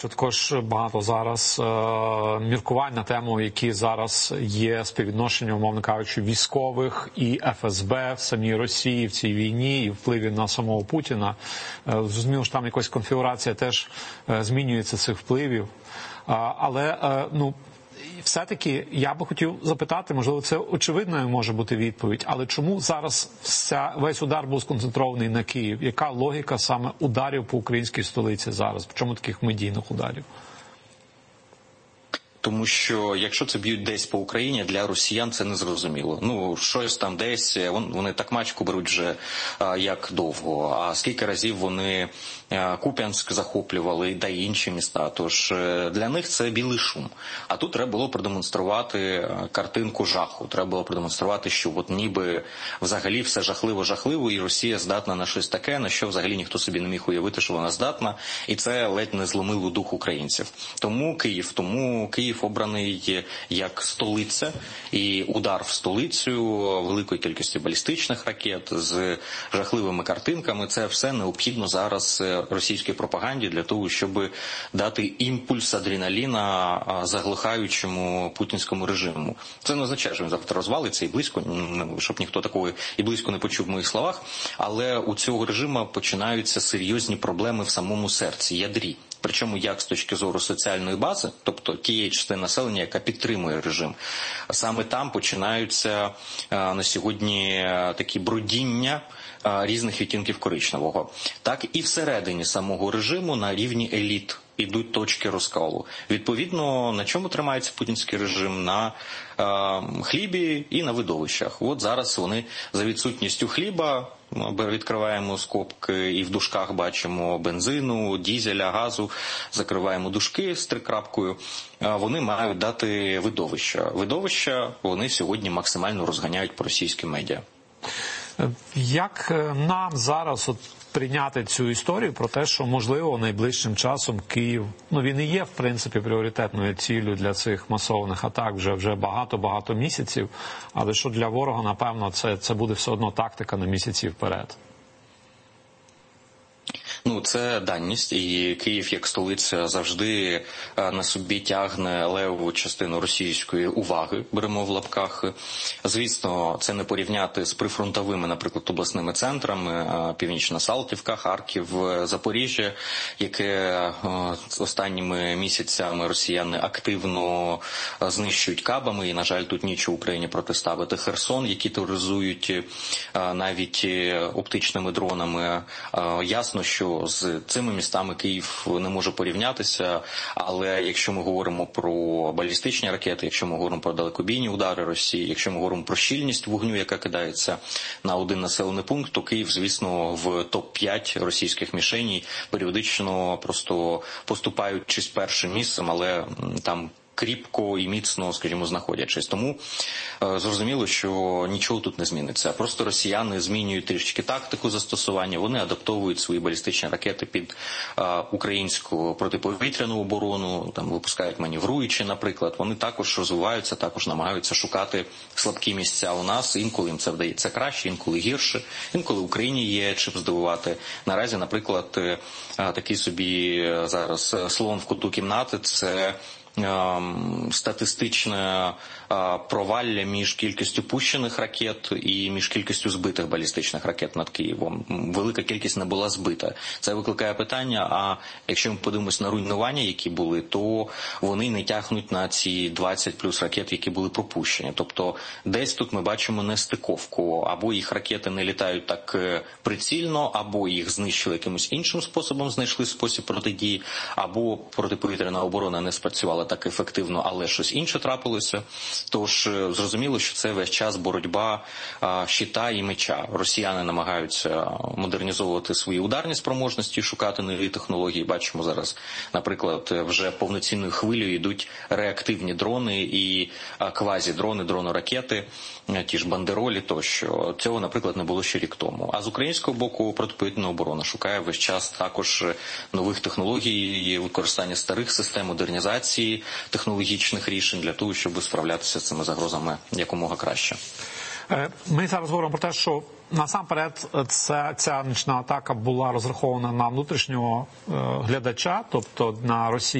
Також багато зараз міркувань на тему, які зараз є співвідношення, умовно кажучи, військових і ФСБ в самій Росії в цій війні і впливі на самого Путіна. Зрозуміло, що там якась конфігурація теж змінюється цих впливів. Але, все-таки я би хотів запитати, можливо, це очевидною може бути відповідь, але чому зараз весь удар був сконцентрований на Київ? Яка логіка саме ударів по українській столиці зараз? Чому таких медійних ударів? Тому що, якщо це б'ють десь по Україні, для росіян це незрозуміло. Щось там десь, вони так мачку беруть вже як довго. А скільки разів вони Куп'янськ захоплювали, та й інші міста. Тож для них це білий шум. А тут треба було продемонструвати картинку жаху. Треба було продемонструвати, що ніби взагалі все жахливо-жахливо, і Росія здатна на щось таке, на що взагалі ніхто собі не міг уявити, що вона здатна. І це ледь не зломило дух українців. Тому Київ обраний як столиця, і удар в столицю великою кількістю балістичних ракет з жахливими картинками – це все необхідно зараз російській пропаганді для того, щоб дати імпульс адреналіна заглухаючому путінському режиму. Це не означає, що він завтра розвалиться і близько, щоб ніхто такого і близько не почув в моїх словах, але у цього режиму починаються серйозні проблеми в самому серці, ядрі. Причому як з точки зору соціальної бази, тобто тієї частини населення, яка підтримує режим. Саме там починаються на сьогодні такі брудіння різних відтінків коричневого. Так і всередині самого режиму на рівні еліт ідуть точки розколу. Відповідно, на чому тримається путінський режим? На хлібі і на видовищах. От зараз вони за відсутністю хліба, відкриваємо скобки і в дужках бачимо бензину, дізеля, газу, закриваємо дужки з трикрапкою, вони мають дати видовища. Видовища вони сьогодні максимально розганяють по російським медіа. Як нам зараз прийняти цю історію про те, що, можливо, найближчим часом Київ, він і є, в принципі, пріоритетною ціллю для цих масованих атак вже багато місяців, але що для ворога, напевно, це буде все одно тактика на місяці вперед? Це даність, і Київ як столиця завжди на собі тягне левову частину російської уваги, беремо в лапках. Звісно, це не порівняти з прифронтовими, наприклад, обласними центрами, Північна Салтівка, Харків, Запоріжжя, яке останніми місяцями росіяни активно знищують кабами, і, на жаль, тут нічого Україні протиставити. Херсон, які тероризують навіть оптичними дронами. Ясно, що з цими містами Київ не може порівнятися, але якщо ми говоримо про балістичні ракети, якщо ми говоримо про далекобійні удари Росії, якщо ми говоримо про щільність вогню, яка кидається на один населений пункт, то Київ, звісно, в топ-5 російських мішеней періодично просто поступаючись першим місцем, але там кріпко і міцно, скажімо, знаходячись. Тому зрозуміло, що нічого тут не зміниться. Просто росіяни змінюють трішки тактику застосування, вони адаптовують свої балістичні ракети під українську протиповітряну оборону, там випускають маневруючі, наприклад. Вони також розвиваються, також намагаються шукати слабкі місця у нас. Інколи їм це вдається краще, інколи гірше. Інколи Україні є чим здивувати. Наразі, наприклад, такий собі зараз слон в куту кімнати – це статистичне провалля між кількістю пущених ракет і між кількістю збитих балістичних ракет над Києвом. Велика кількість не була збита. Це викликає питання, а якщо ми подивимось на руйнування, які були, то вони не тягнуть на ці 20 плюс ракет, які були пропущені. Тобто десь тут ми бачимо нестиковку. Або їх ракети не літають так прицільно, або їх знищили якимось іншим способом, знайшли спосіб протидії, або протиповітряна оборона не спрацювала так ефективно, але щось інше трапилося. Тож зрозуміло, що це весь час боротьба щита і меча. Росіяни намагаються модернізовувати свої ударні спроможності, шукати нові технології. Бачимо зараз, наприклад, вже повноцінною хвилею йдуть реактивні дрони і квазідрони, дрони-ракети, ті ж бандеролі тощо. Цього, наприклад, не було ще рік тому. А з українського боку протиповітряна оборона шукає весь час також нових технологій, використання старих систем, модернізації технологічних рішень для того, щоб справлятися з цими загрозами якомога краще. Ми зараз говоримо про те, що насамперед, ця нічна атака була розрахована на внутрішнього глядача, тобто на Росію.